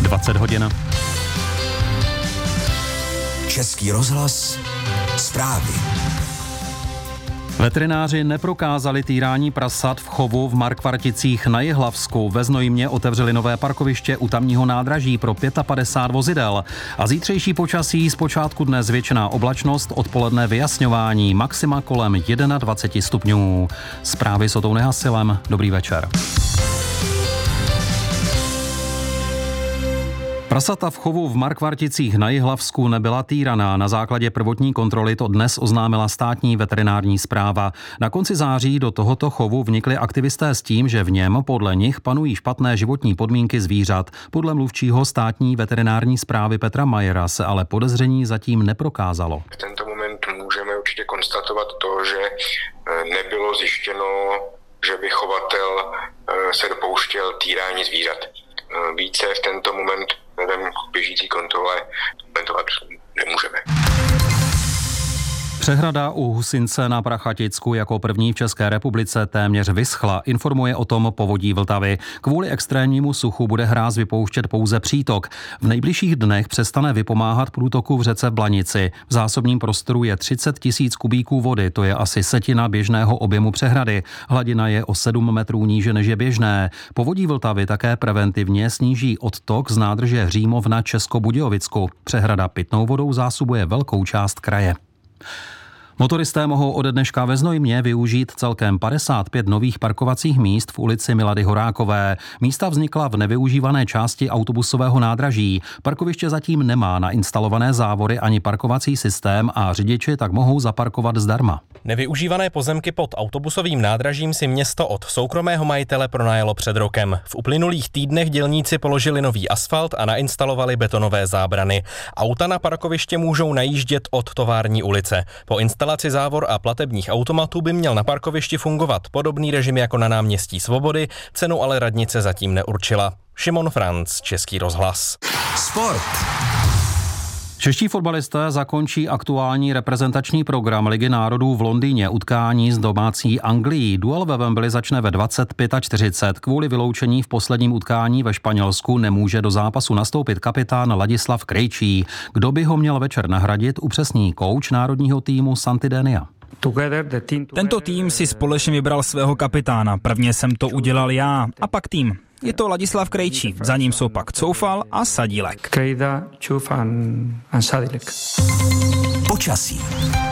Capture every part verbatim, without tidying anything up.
dvacet hodin. Český rozhlas, zprávy. Veterináři neprokázali týrání prasat v chovu v Markvarticích na Jihlavsku. Ve Znojmě otevřeli nové parkoviště u tamního nádraží pro padesát pět vozidel. A zítřejší počasí, zpočátku dne zvětšená oblačnost, odpoledne vyjasňování, maxima kolem dvacet jedna stupňů. Zprávy s Otou Nehasilem. Dobrý večer. Prasata v chovu v Markvarticích na Jihlavsku nebyla týraná. Na základě prvotní kontroly to dnes oznámila státní veterinární správa. Na konci září do tohoto chovu vnikli aktivisté s tím, že v něm podle nich panují špatné životní podmínky zvířat. Podle mluvčího státní veterinární správy Petra Majera se ale podezření zatím neprokázalo. V tento moment můžeme určitě konstatovat to, že nebylo zjištěno, že by chovatel se dopouštěl týrání zvířat. Více v tento moment vzhledem k běžící kontrole komentovat nemůžeme. Přehrada u Husince na Prachaticku jako první v České republice téměř vyschla, informuje o tom Povodí Vltavy. Kvůli extrémnímu suchu bude hráz vypouštět pouze přítok. V nejbližších dnech přestane vypomáhat průtoku v řece Blanici. V zásobním prostoru je třicet tisíc kubíků vody, to je asi setina běžného objemu přehrady. Hladina je o sedm metrů níže než je běžné. Povodí Vltavy také preventivně sníží odtok z nádrže Hřímov na Českobudějovicku. Přehrada pitnou vodou zásobuje velkou část kraje. Motoristé mohou ode dneška ve Znojmě využít celkem padesát pět nových parkovacích míst v ulici Milady Horákové. Místa vznikla v nevyužívané části autobusového nádraží. Parkoviště zatím nemá nainstalované závory ani parkovací systém a řidiči tak mohou zaparkovat zdarma. Nevyužívané pozemky pod autobusovým nádražím si město od soukromého majitele pronajalo před rokem. V uplynulých týdnech dělníci položili nový asfalt a nainstalovali betonové zábrany. Auta na parkoviště můžou najíždět od Tovární ulice. Po instalaci závor a platebních automatů by měl na parkovišti fungovat podobný režim jako na náměstí Svobody, cenu ale radnice zatím neurčila. Šimon Franc, Český rozhlas. Sport. Čeští fotbalisté zakončí aktuální reprezentační program Ligy národů v Londýně utkání s domácí Anglií. Duel ve Wembley začne ve dvacet čtyřicet pět. Kvůli vyloučení v posledním utkání ve Španělsku nemůže do zápasu nastoupit kapitán Ladislav Krejčí. Kdo by ho měl večer nahradit, upřesní kouč národního týmu Santi Denia. Tento tým si společně vybral svého kapitána. Prvně jsem to udělal já a pak tým. Je to Ladislav Krejčí, za ním jsou pak Coufal a Sadílek. Krejda, Čuf a Sadílek. Počasí.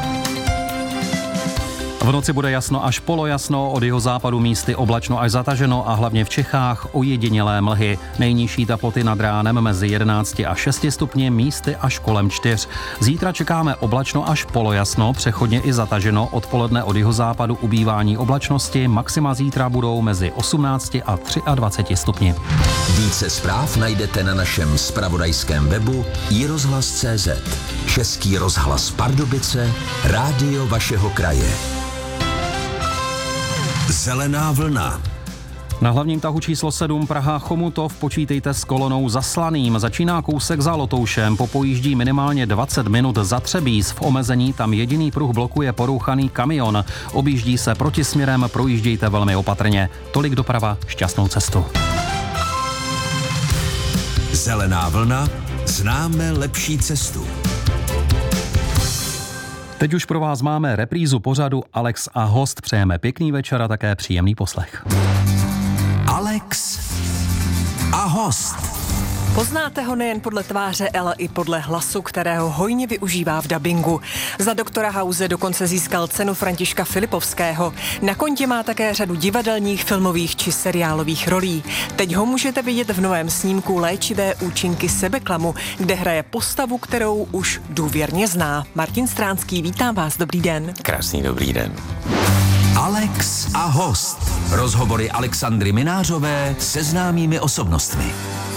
V noci bude jasno až polojasno, od jihozápadu místy oblačno až zataženo a hlavně v Čechách ojedinělé mlhy. Nejnižší teploty nad ránem mezi jedenácti a šesti stupni, místy až kolem čtyř. Zítra čekáme oblačno až polojasno, přechodně i zataženo, odpoledne od jihozápadu ubývání oblačnosti, maxima zítra budou mezi osmnácti a dvaceti třemi stupni. Více zpráv najdete na našem zpravodajském webu i rozhlas tečka cé zet. Český rozhlas Pardubice, rádio vašeho kraje. Zelená vlna. Na hlavním tahu číslo sedm Praha Chomutov počítejte s kolonou za Slaným. Začíná kousek za Lotoušem, popojíždí minimálně dvacet minut za Třebíz. V omezení tam jediný pruh blokuje porouchaný kamion. Objíždí se protisměrem, projíždějte velmi opatrně. Tolik doprava, šťastnou cestu. Zelená vlna, známe lepší cestu. Teď už pro vás máme reprízu pořadu Alex a host. Přejeme pěkný večer a také příjemný poslech. Alex a host. Poznáte ho nejen podle tváře, ale i podle hlasu, kterého hojně využívá v dabingu. Za Doktora House dokonce získal cenu Františka Filipovského. Na kontě má také řadu divadelních, filmových či seriálových rolí. Teď ho můžete vidět v novém snímku Léčivé účinky sebeklamu, kde hraje postavu, kterou už důvěrně zná. Martin Stránský, vítám vás, dobrý den. Krásný dobrý den. Alex a host. Rozhovory Alexandry Minářové se známými osobnostmi.